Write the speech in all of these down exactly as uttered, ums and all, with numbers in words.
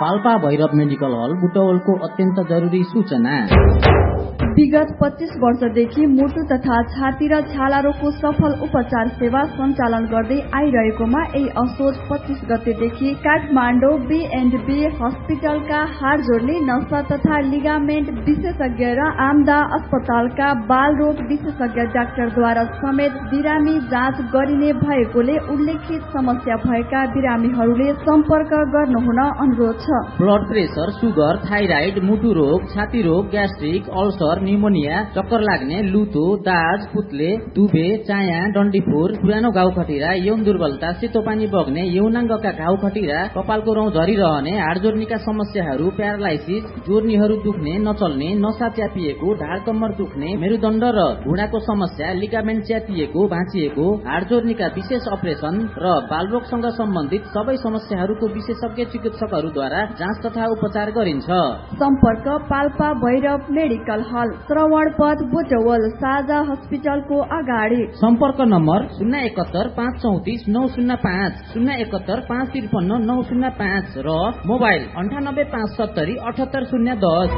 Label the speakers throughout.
Speaker 1: Palpa Bhairav medical हल बुटवलको अत्यन्त जरुरी सूचना।
Speaker 2: विगत पच्चीस वर्षदेखि मुटु तथा छाती र छाला रोगको सफल उपचार सेवा सञ्चालन गर्दै आइरहेकोमा यही असोज पच्चीस गतेदेखि काठमाडौँ बी एन्ड बी हस्पिटलका हाड जोड्ने नसा तथा लिगामेन्ट विशेषज्ञ र आमदा अस्पतालका बाल रोग विशेषज्ञ डाक्टरद्वारा समेत बिरामी जाँच गरिने भएकोले उल्लेखित समस्या भएका बिरामीहरूले सम्पर्क गर्नुहुन अनुरोध छ।
Speaker 1: ब्लड प्रेसर, सुगर, थाइराइड, मुटु रोग, छाती रोग, ग्यास्ट्रिक, अल्सर, निमोनिया, चक्कर लाग्ने, लुतो, दाज, पुत्ले, दुबे, चाया, डन्डीफोर, पुरानो घाउ खटिरा, यौन दुर्बलता, सेतो पानी बग्ने, यौनाङ्गका घाउ खटिरा, कपालको रौँ झरिरहने, हाड जोड्नीका समस्याहरू, प्यारालाइसिस, जोर्नीहरू दुख्ने, नचल्ने, नसा च्यापिएको, ढाड कम्मर दुख्ने, मेरुदण्ड र घुँडाको समस्या, लिगामेन्ट च्यातिएको, भाँचिएको, हाड जोड्नीका विशेष अपरेसन र बालरोगसँग सम्बन्धित सबै समस्याहरूको विशेषज्ञ चिकित्सकहरूद्वारा जाँच तथा उपचार गरिन्छ।
Speaker 2: सम्पर्क पाल्पा भैरव मेडिकल हल, श्रवणपथ बुटवल, साझा हस्पिटलको अगाडि।
Speaker 1: सम्पर्क नम्बर शून्य एकहत्तर पाँच चौतिस नौ शून्य पाँच, शून्य एकहत्तर पाँच त्रिपन्न नौ शून्य पाँच र मोबाइल अन्ठानब्बे पाँच सत्तरी अठहत्तर शून्य दस।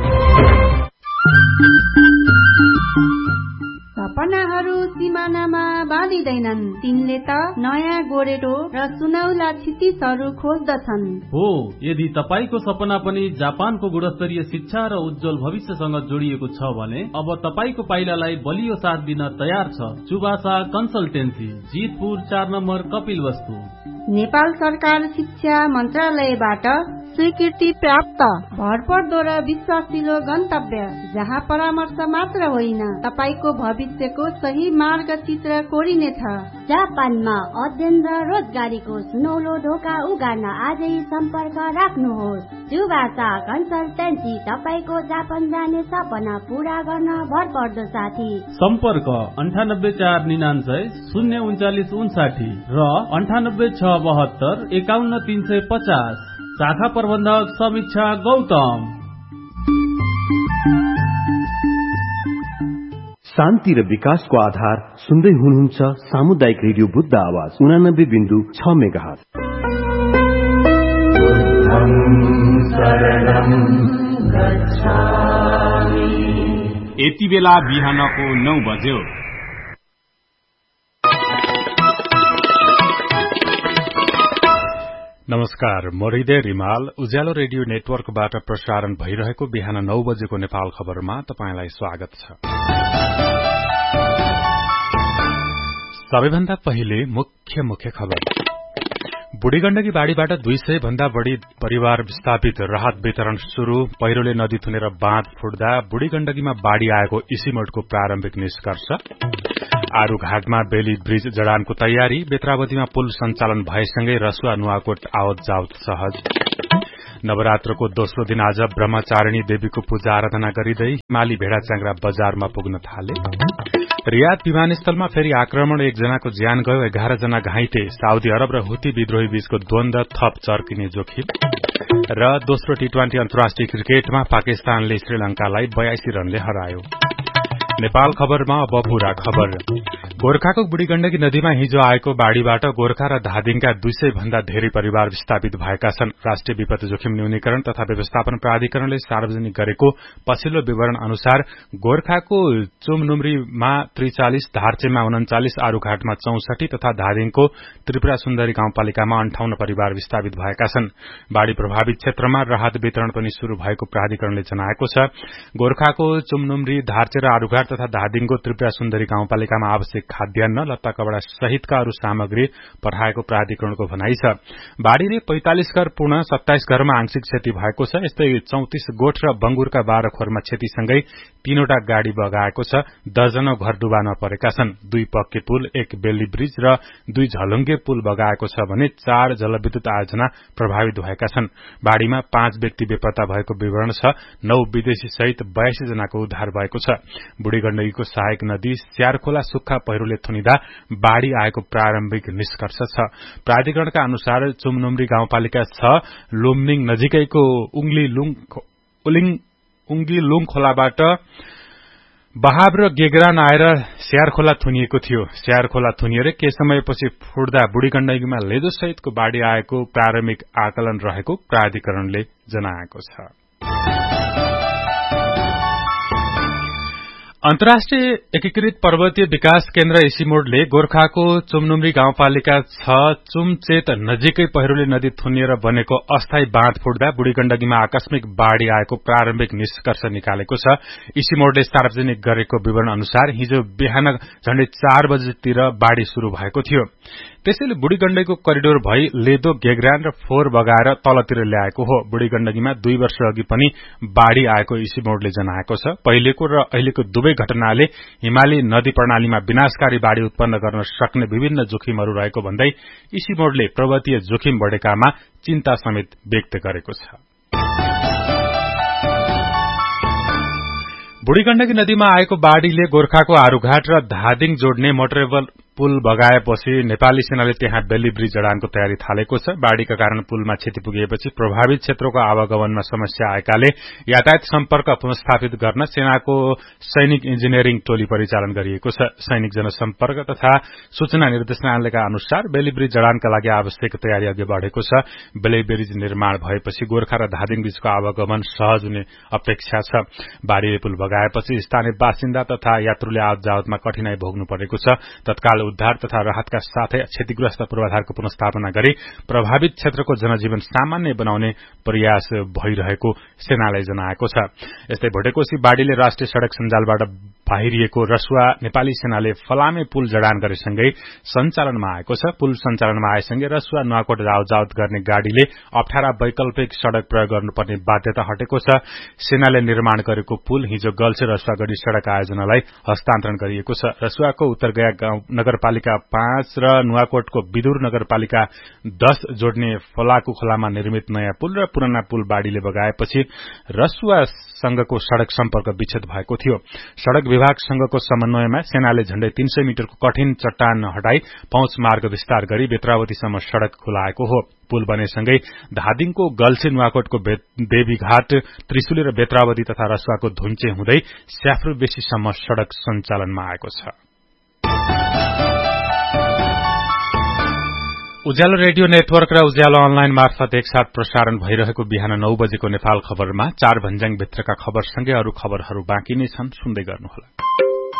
Speaker 3: सपनाहरू सिमानामा बाँधिँदैनन्, तिनले त नयाँ गोरेटो र सुनौला क्षितिजहरू खोज्दछन्।
Speaker 4: हो, यदि तपाईको सपना पनि जापानको गुणस्तरीय शिक्षा र उज्जवल भविष्यसँग जोडिएको छ भने अब तपाईको पाइलालाई बलियो साथ दिन तयार छ चुबासा कन्सल्टेन्सी, जितपुर चार नम्बर कपिल वस्तु।
Speaker 3: नेपाल सरकार शिक्षा मन्त्रालयबाट स्वीकृति प्राप्त भरपर्दो र विश्वासिलो गन्तव्य, जहाँ परामर्श मात्र होइन तपाईको भविष्यको सही मार्गचित्र कोरिनेछ।
Speaker 5: जापानमा अध्ययन र रोजगारीको सुनौलो ढोका उगार्न आजै सम्पर्क राख्नुहोस्। चुबासा कन्सल्टेन्सी, तपाईको जापान जाने सपना पूरा गर्न भरपर्दो साथी।
Speaker 4: सम्पर्क अन्ठानब्बे चार निनान्सय शून्य उन्चालिस उन्साठी र अन्ठानब्बे छ बहत्तर एकाउन्न तीन सय पचास। शाखा प्रबन्धक समीक्षा गौतम।
Speaker 6: शान्ति र विकासको आधार सुन्दै हुनुहुन्छ सामुदायिक रेडियो बुद्ध आवाज उनानब्बे बिन्दु छ मेगाहर्ज।
Speaker 7: यति बेला बिहानको नौ बज्यो। नमस्कार, म हृदय रिमाल। उज्यालो रेडियो नेटवर्कबाट प्रसारण भइरहेको बिहान नौ बजेको नेपाल खबरमा तपाईंलाई स्वागत छ। सबैभन्दा पहिले मुख्य मुख्य खबर। बुढी गण्डकी बाढ़ीबाट दुई सय भन्दा बढ़ी परिवार विस्थापित, राहत वितरण शुरू। पहिरोले नदी थुनेर बाँध फुट्दा बुढी गण्डकीमा बाढ़ी आएको इसिमोडको प्रारम्भिक निष्कर्ष। आरूघाटमा बेली ब्रिज जडानको तयारी। बेत्रावतीमा पुल सञ्चालन भएसँगै रसुवा नुवाकोट आवत जावत सहज। नवरात्रको दोस्रो दिन आज ब्रह्मचारिणी देवीको पूजा आराधना गरिँदै माली भेडा च्याङ्ग्रा बजारमा पुग्न थाले। रियाद विमानस्थलमा फेरि आक्रमण, एकजनाको ज्यान गयो, एघार जना घाइते। साउदी अरब र हुती विद्रोही बीचको द्वन्द थप चर्किने जोखिम। र दोस्रो टी ट्वेन्टी अन्तर्राष्ट्रिय क्रिकेटमा पाकिस्तानले श्रीलंकालाई बयासी रनले हरायो। नेपाल खबरमा अब पूरा खबर। गोर्खाको बुढी गण्डकी नदीमा हिजो आएको बाढ़ीबाट गोर्खा र धादिङका दुई सय भन्दा धेरै परिवार विस्थापित भएका छन्। राष्ट्रिय विपद जोखिम न्यूनीकरण तथा व्यवस्थापन प्राधिकरणले सार्वजनिक गरेको पछिल्लो विवरण अनुसार गोर्खाको चुमनुम्रीमा त्रिचालिस, धार्चेमा उन्चालिस, आरूघाटमा चौसठी तथा धादिङको त्रिपुरा सुन्दरी गाउँपालिकामा अन्ठाउन्न परिवार विस्थापित भएका छन्। बाढ़ी प्रभावित क्षेत्रमा राहत वितरण पनि शुरू भएको प्राधिकरणले जनाएको छ। गोर्खाको चुमनुम्री, धार्चे र आरूघाट तथा धादिङको त्रिपुरा सुन्दरी गाउँपालिकामा आवश्यक खाद्यान्न, लत्ता कपड़ा सहितका अरू सामग्री पठाएको प्राधिकरणको भनाइ छ। बाढ़ीले पैंतालिस घर पूर्ण, सत्ताइस घरमा आंशिक क्षति भएको छ। यस्तै चौतिस गोठ र बंगुरका बाह्र खोरमा क्षतिसँगै तीनवटा गाड़ी बगाएको छ। दर्जनौ घर डुबानमा परेका छन्। दुई पक्के पुल, एक बेली ब्रिज र दुई झलुङ्गे पुल बगाएको छ भने चार जलविद्युत आयोजना प्रभावित भएका छन्। बाढ़ीमा पाँच व्यक्ति बेपत्ता भएको विवरण छ। नौ विदेशी सहित बयासी जनाको उद्धार भएको छ। बुढी गण्डकीको सहायक नदी स्यारखोला सुक्खा पहिरोले थुनिँदा बाढ़ी आएको प्रारम्भिक निष्कर्ष छ। प्राधिकरणका अनुसार चुमनुम्री गाउँपालिका छ लुम्बिङ नजिकैको उङ्गी लुङ खोलाबाट बहाब र गेगरान आएर स्याहार खोला थुनिएको थियो। स्याहार खोला थुनिएर केही समयपछि फुट्दा बुढी गण्डकीमा लेदो सहितको बाढ़ी आएको प्रारम्भिक आकलन रहेको प्राधिकरणले जनाएको छ। अन्तर्राष्ट्रिय एकीकृत पर्वतीय विकास केन्द्र इसिमोडले गोर्खाको चुमनुमरी गाउँपालिका छ चुमचेत नजिकै पहिरोले नदी थुनिएर बनेको अस्थायी बाँध फुट्दा बुढी गण्डकीमा आकस्मिक बाढ़ी आएको प्रारम्भिक निष्कर्ष निकालेको छ। इसिमोडले सार्वजनिक गरेको विवरण अनुसार हिजो बिहान झण्डै चार बजेतिर बाढ़ी शुरू भएको थियो। त्यसैले बुढी गण्डकीको करिडोर भई लेदो गेग्रान र फोहोर बगाएर तलतिर ल्याएको हो। बुढी गण्डकीमा दुई वर्ष अघि पनि बाढ़ी आएको इसिमोडले जनाएको छ। पहिलेको र अहिलेको दुवै घटनाले हिमाली नदी प्रणालीमा विनाशकारी बाढ़ी उत्पन्न गर्न सक्ने विभिन्न जोखिमहरू रहेको भन्दै इसिमोडले पर्वतीय जोखिम बढेकामा चिन्ता समेत व्यक्त गरेको छ। बुढी गण्डकी नदीमा आएको बाढ़ीले गोर्खाको आरूघाट र धादिङ जोड्ने मोटरेबल पुल बगाएपछि नेपाली सेनाले त्यहाँ बेली ब्रिज जडानको तयारी थालेको छ। बाढ़ीका कारण पुलमा क्षति पुगेपछि प्रभावित क्षेत्रको आवागमनमा समस्या आएकाले यातायात सम्पर्क पुनर्स्थापित गर्न सेनाको सैनिक इन्जिनियरिङ टोली परिचालन गरिएको छ। सैनिक जनसम्पर्क तथा सूचना निर्देशनालयका अनुसार बेली ब्रिज जडानका लागि आवश्यक तयारी अघि बढ़ेको छ। बेली ब्रिज निर्माण भएपछि गोर्खा र धादिङ बीचको आवागमन सहज हुने अपेक्षा छ। बाढ़ीले पुल बगाएपछि स्थानीय बासिन्दा तथा यात्रुले आवत जावतमा कठिनाई भोग्नु परेको छ। तत्काल उद्धार तथा राहतका साथै क्षतिग्रस्त पूर्वाधारको पुनर्स्थापना गरी प्रभावित क्षेत्रको जनजीवन सामान्य बनाउने प्रयास भइरहेको सेनाले जनाएको छ। यस्तै भोटेकोशी बाढ़ीले राष्ट्रिय सड़क सञ्जालबाट बाहिरिएको रसुवा नेपाली सेनाले फलामे पुल जडान गरेसँगै सञ्चालनमा आएको छ। पुल सञ्चालनमा आएसँगै रसुवा नुवाकोट आवजावत गर्ने गाड़ीले अप्ठ्यारा वैकल्पिक सड़क प्रयोग गर्नुपर्ने बाध्यता हटेको छ। सेनाले निर्माण गरेको पुल हिजो गल्छे रसुवा गढी सड़क आयोजनालाई हस्तान्तरण गरिएको छ। रसुवाको उत्तरगया गाउँ नगरपालिका पाँच र नुवाकोटको विदुर नगरपालिका दश जोड्ने फलाकु खोलामा निर्मित नयाँ पुल र पुराना पुल बाढ़ीले बगाएपछि रसुवासँगको सड़क सम्पर्क विच्छेद भएको थियो। सड़क विभागसँगको समन्वयमा सेनाले झण्डै तीन सय मिटरको कठिन चट्टान हटाई पहुँच मार्ग विस्तार गरी बेत्रावतीसम्म सड़क खुलाएको हो। पुल बनेसँगै धादिङको गल्छे नुवाकोटको देवीघाट त्रिशुली र बेत्रावती तथा रसुवाको धुन्चे हुँदै स्याफ्रुबेसीसम्म सड़क सञ्चालनमा आएको छ। उज्यालो रेडियो नेटवर्क र उज्यालो अनलाइन मार्फत एकसाथ प्रसारण भइरहेको बिहान नौ बजेको नेपाल खबरमा चार भन्ज्याङ भित्रका खबरसँगै अरू खबरहरू बाँकी नै छन्, सुन्दै गर्नुहोला।